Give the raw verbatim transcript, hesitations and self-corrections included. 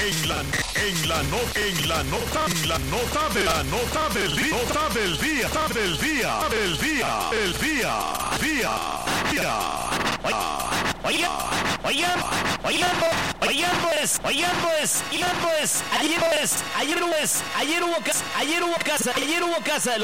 En la en la no, en la nota en la nota de la nota del día, nota del día, nota del día, del día, del día, día, día. Oigan, oigan, oigan, oigan, pues, oigan, pues, oigan, pues, ayer pues, ayer pues, ayer hubo casa, ayer hubo casa, ayer hubo casa de los